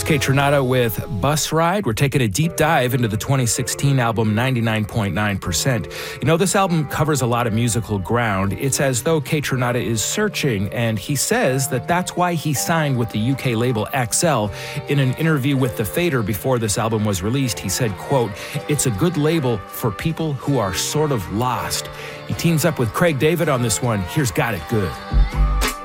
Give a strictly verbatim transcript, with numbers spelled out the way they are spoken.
Kaytranada with Bus Ride. We're taking a deep dive into the twenty sixteen album ninety-nine point nine percent. You know, this album covers a lot of musical ground. It's as though Kaytranada is searching, and he says that that's why he signed with the U K label X L. In an interview with The Fader before this album was released, he said, quote, "It's a good label for people who are sort of lost." He teams up with Craig David on this one. Here's Got It Good.